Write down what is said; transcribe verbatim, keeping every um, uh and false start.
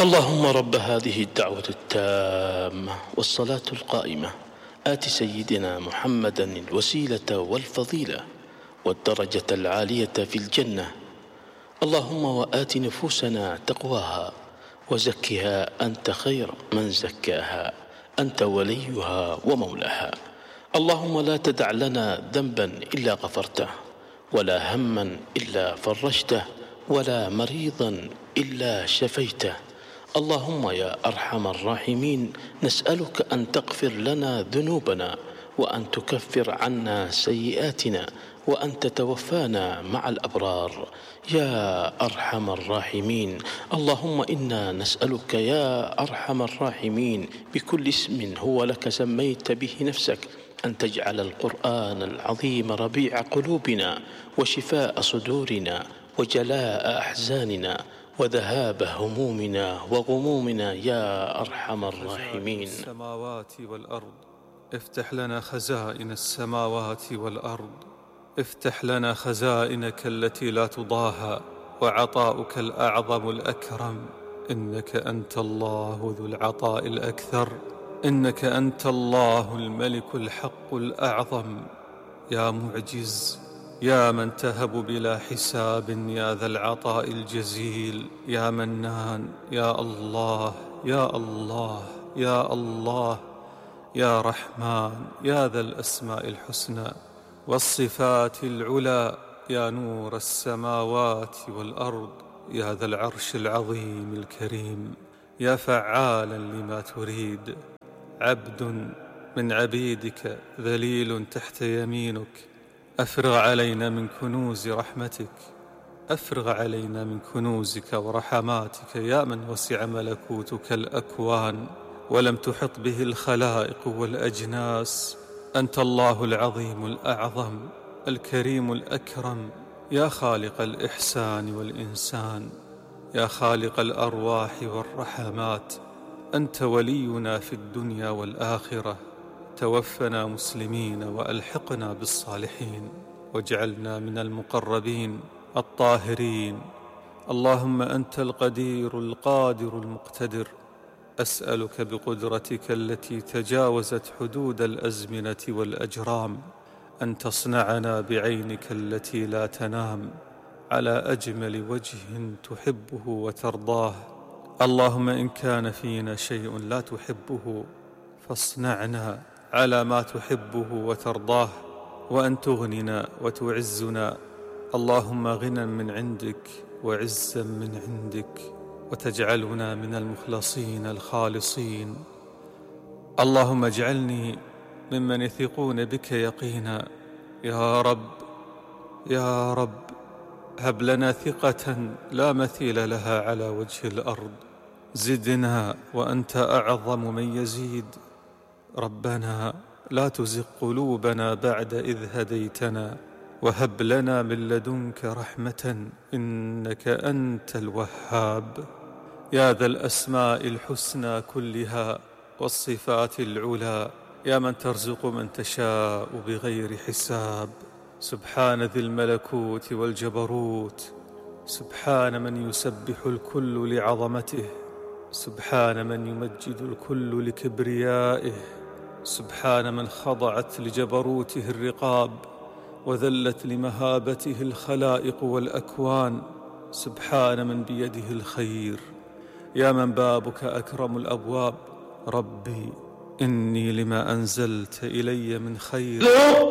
اللهم رب هذه الدعوة التامة والصلاة القائمة آت سيدنا محمدا الوسيلة والفضيلة والدرجة العالية في الجنة. اللهم وآت نفوسنا تقواها وزكها أنت خير من زكاها، أنت وليها ومولاها. اللهم لا تدع لنا ذنبا إلا غفرته، ولا هما إلا فرجته، ولا مريضا إلا شفيته. اللهم يا أرحم الراحمين، نسألك أن تغفر لنا ذنوبنا، وأن تكفر عنا سيئاتنا، وأن تتوفانا مع الأبرار يا أرحم الراحمين. اللهم إنا نسألك يا أرحم الراحمين بكل اسم هو لك سميت به نفسك أن تجعل القرآن العظيم ربيع قلوبنا وشفاء صدورنا وجلاء أحزاننا وذهاب همومنا وغمومنا يا أرحم الراحمين. السماوات والأرض افتح لنا خزائن السماوات والأرض، افتح لنا خزائنك التي لا تضاهى، وعطاؤك الأعظم الأكرم. إنك أنت الله ذو العطاء الأكثر، إنك أنت الله الملك الحق الأعظم. يا معجز، يا من تهب بلا حساب، يا ذا العطاء الجزيل، يا منان، يا الله يا الله يا الله يا رحمن، يا ذا الأسماء الحسنى والصفات العلى، يا نور السماوات والأرض، يا ذا العرش العظيم الكريم، يا فعالا لما تريد. عبد من عبيدك ذليل تحت يمينك، أفرغ علينا من كنوز رحمتك، أفرغ علينا من كنوزك ورحماتك، يا من وسع ملكوتك الأكوان ولم تحط به الخلائق والأجناس. أنت الله العظيم الأعظم الكريم الأكرم، يا خالق الإحسان والإنسان، يا خالق الأرواح والرحمات. أنت ولينا في الدنيا والآخرة، توفنا مسلمين وألحقنا بالصالحين، واجعلنا من المقربين الطاهرين. اللهم أنت القدير القادر المقتدر، أسألك بقدرتك التي تجاوزت حدود الأزمنة والأجرام أن تصنعنا بعينك التي لا تنام على أجمل وجه تحبه وترضاه. اللهم إن كان فينا شيء لا تحبه فاصنعنا على ما تحبه وترضاه، وأن تغننا وتعزنا. اللهم غنى من عندك وعزا من عندك، وتجعلنا من المخلصين الخالصين. اللهم اجعلني ممن يثقون بك يقينا. يا رب يا رب هب لنا ثقة لا مثيل لها على وجه الأرض، زدنا وأنت أعظم من يزيد. ربنا لا تزغ قلوبنا بعد إذ هديتنا، وهب لنا من لدنك رحمة إنك أنت الوهاب. يا ذا الأسماء الحسنى كلها والصفات العلى، يا من ترزق من تشاء بغير حساب. سبحان ذي الملكوت والجبروت، سبحان من يسبح الكل لعظمته، سبحان من يمجد الكل لكبريائه، سبحان من خضعت لجبروته الرقاب وذلت لمهابته الخلائق والأكوان، سبحان من بيده الخير، يا من بابك أكرم الأبواب. ربي إني لما أنزلت إلي من خير